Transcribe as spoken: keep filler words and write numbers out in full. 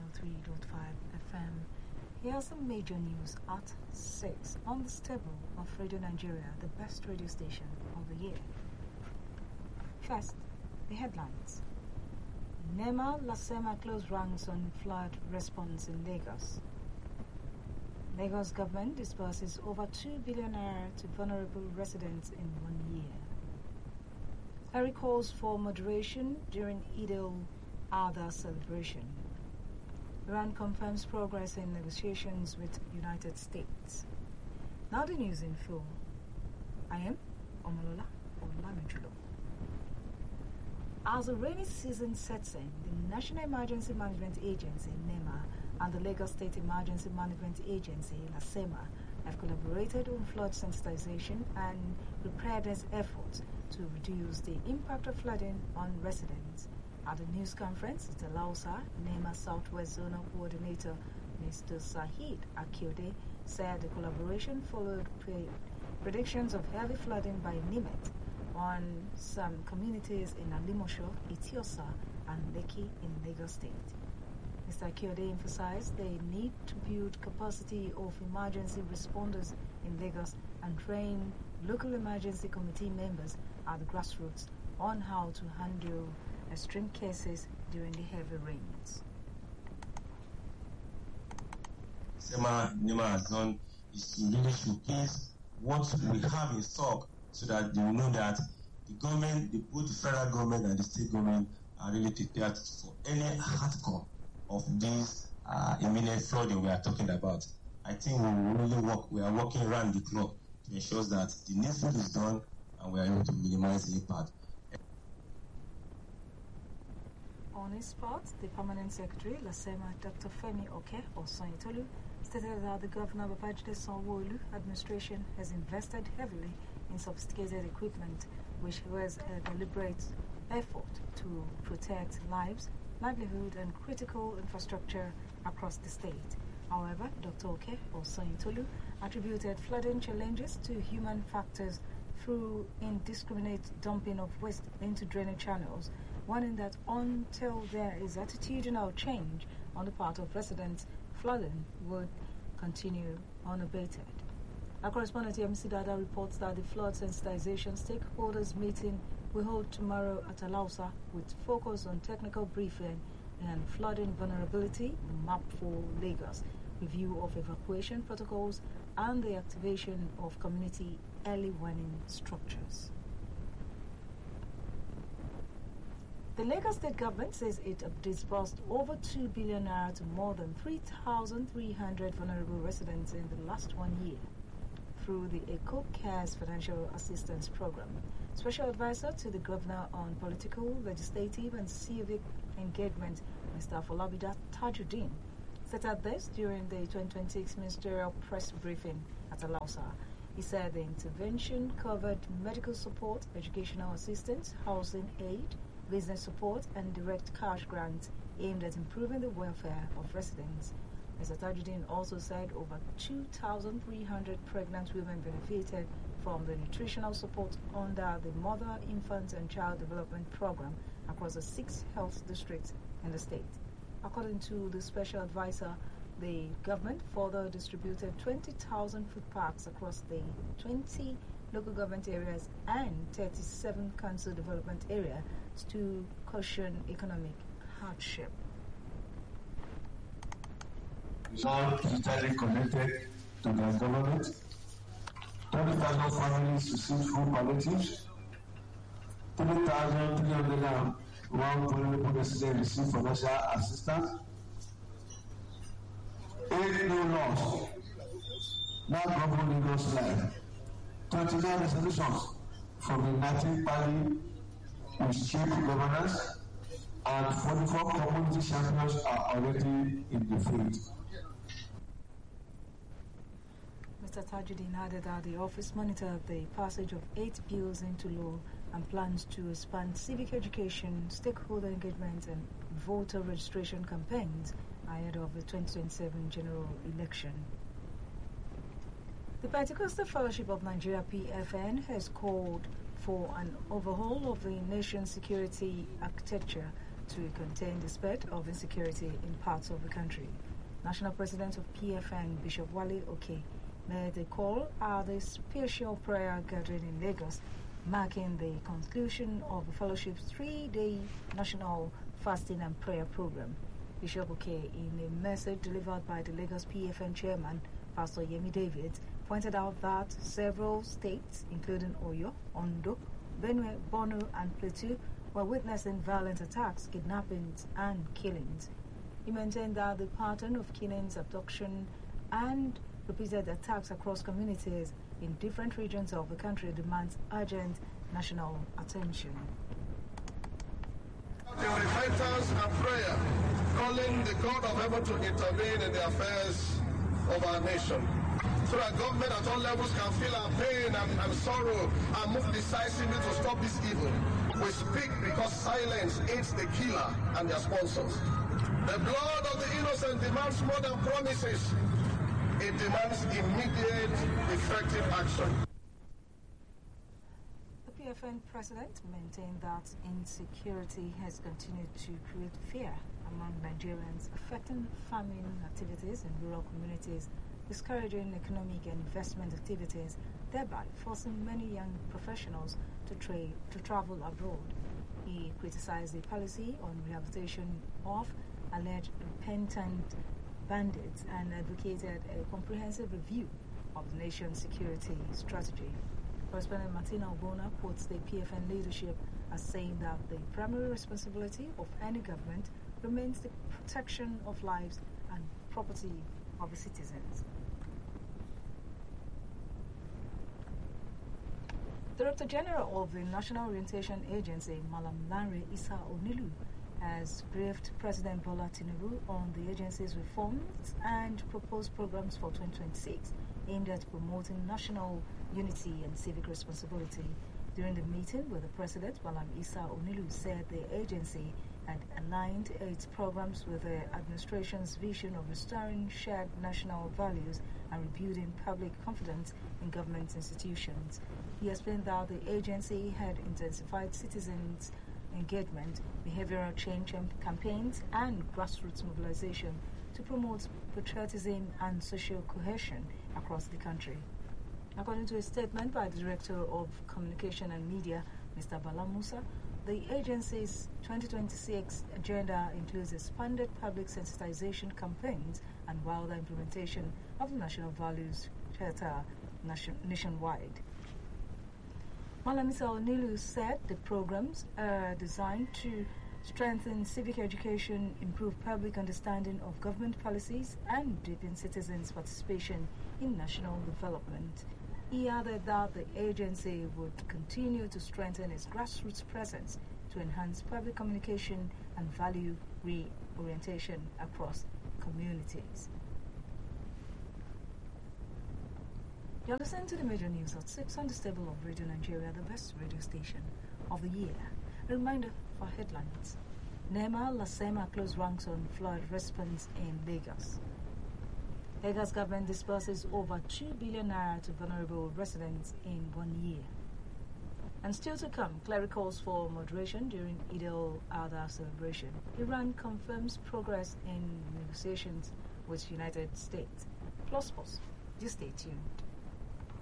oh three point five F M. Here's the major news at six on the stable of Radio Nigeria, the best radio station of the year. First, the headlines. NEMA Lasema close ranks on flood response in Lagos. Lagos government disburses over two billion naira to vulnerable residents in one year. Harry calls for moderation during Eid al-Adha celebration. Iran confirms progress in negotiations with United States. Now the news in full. I am Omolola Olamijulo. As the rainy season sets in, the National Emergency Management Agency, NEMA, and the Lagos State Emergency Management Agency, LASEMA, have collaborated on flood sensitization and preparedness efforts to reduce the impact of flooding on residents. At the news conference at Alausa, NEMA Southwest Zonal Coordinator Mister Sahid Akiode said the collaboration followed pre- predictions of heavy flooding by NIMET on some communities in Alimosho, Itiosa, and Lekki in Lagos State. Mister Akiode emphasized they need to build capacity of emergency responders in Lagos and train local emergency committee members at the grassroots on how to handle extreme cases during the heavy rains. SEMA NEMA has done is to really showcase what we have in stock so that they will know that the government, the, both the federal government and the state government are really prepared for any outcome of this uh, imminent flooding we are talking about. I think we will really work, we are working around the clock to ensure that the needful is done and we are able to minimize the impact. On his part, the Permanent Secretary, LASEMA, Doctor Femi Oke Osanyintolu, stated that the Governor Babajide Sanwo-Olu administration has invested heavily in sophisticated equipment, which was a deliberate effort to protect lives, livelihood, and critical infrastructure across the state. However, Doctor Oke Osanyintolu attributed flooding challenges to human factors through indiscriminate dumping of waste into drainage channels, warning that until there is attitudinal change on the part of residents, flooding would continue unabated. Our correspondent M C Dada reports that the flood sensitization stakeholders meeting will hold tomorrow at Alausa with focus on technical briefing and flooding vulnerability map for Lagos, review of evacuation protocols, and the activation of community early warning structures. The Lagos State government says it disbursed over two billion naira to more than three thousand three hundred vulnerable residents in the last one year through the Eco Cares Financial Assistance Program. Special Advisor to the Governor on Political, Legislative and Civic Engagement, Mister Afolabida Tajuddin, set out this during the twenty twenty-six ministerial press briefing at Alausa. He said the intervention covered medical support, educational assistance, housing aid, business support, and direct cash grants aimed at improving the welfare of residents. Mister Tajuddin also said over two thousand three hundred pregnant women benefited from the nutritional support under the Mother, Infant, and Child Development Program across the six health districts in the state. According to the special advisor, the government further distributed twenty thousand food packs across the twenty local government areas and thirty-seven council development areas to cushion economic hardship. All digitally connected to their government. thirty thousand families received food palliatives. three thousand three hundred one vulnerable residents received financial assistance. Eight new laws now govern Lagos life. twenty-nine resolutions from the nineteen party with chief governors, and forty-four community champions are already in the field. Mister Tajuddin added that the office monitored the passage of eight bills into law and plans to expand civic education, stakeholder engagement, and voter registration campaigns ahead of the twenty twenty-seven general election. The Pentecostal Fellowship of Nigeria P F N has called for an overhaul of the nation's security architecture to contain the spread of insecurity in parts of the country. National President of P F N, Bishop Wale Oke, made a call at the special prayer gathering in Lagos, marking the conclusion of the fellowship's three-day national fasting and prayer program. Bishop Oke, in a message delivered by the Lagos P F N chairman, Pastor Yemi David, pointed out that several states, including Oyo, Ondo, Benue, Borno, and Plateau, were witnessing violent attacks, kidnappings, and killings. He maintained that the pattern of killings, abduction, and repeated attacks across communities in different regions of the country demands urgent national attention. In repentance and prayer, calling the God of heaven to intervene in the affairs of our nation, so that government at all levels can feel our pain and, and sorrow and move decisively to stop this evil. We speak because silence aids the killer and their sponsors. The blood of the innocent demands more than promises. It demands immediate, effective action. The P F N president maintained that insecurity has continued to create fear among Nigerians, affecting farming activities in rural communities, discouraging economic and investment activities, thereby forcing many young professionals to trade to travel abroad. He criticized the policy on rehabilitation of alleged repentant bandits and advocated a comprehensive review of the nation's security strategy. Correspondent Martina Obona quotes the P F N leadership as saying that the primary responsibility of any government remains the protection of lives and property of the citizens. Director General of the National Orientation Agency, Malam Lanre Issa Onilu, has briefed President Bola Tinubu on the agency's reforms and proposed programs for twenty twenty-six aimed at promoting national unity and civic responsibility. During the meeting with the President, Malam Issa Onilu said the agency had aligned its programs with the administration's vision of restoring shared national values and rebuilding public confidence in government institutions. He explained that the agency had intensified citizens' engagement, behavioral change campaigns, and grassroots mobilization to promote patriotism and social cohesion across the country. According to a statement by the Director of Communication and Media, Mister Bala Musa, the agency's twenty twenty-six agenda includes expanded public sensitization campaigns and wilder implementation of the National Values Charter nation- nationwide. Malam Issa Onilu said the programs are designed to strengthen civic education, improve public understanding of government policies, and deepen citizens' participation in national development. He added that the agency would continue to strengthen its grassroots presence to enhance public communication and value reorientation across communities. You're listening to the major news at six on the stable of Radio Nigeria, the best radio station of the year. A reminder for headlines. Nema Lasema close ranks on flood response in Lagos. Lagos government disburses over two billion naira to vulnerable residents in one year. And still to come, clericals for moderation during Eid al-Adha celebration. Iran confirms progress in negotiations with United States. Plus, plus, just stay tuned.